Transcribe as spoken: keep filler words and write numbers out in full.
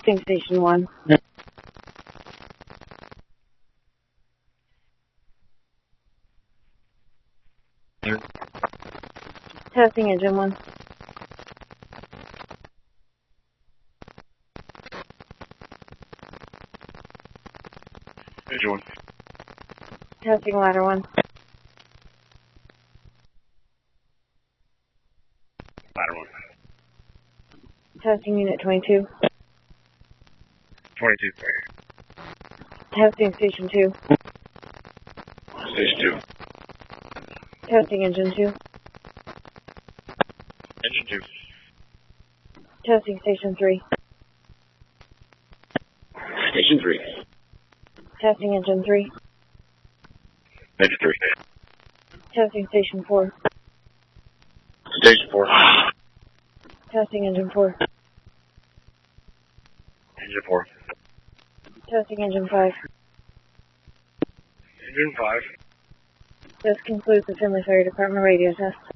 Testing station one. Testing engine one. Engine one. Testing ladder one. Ladder one. Testing unit twenty-two. twenty-two. Testing station two. Station two. Testing engine two. Engine two. Testing station three. Station three. Testing engine three. Engine three. Testing station four. Station four. Testing engine four. Engine four. Testing engine five. Engine five. This concludes the Findlay Fire Department radio test.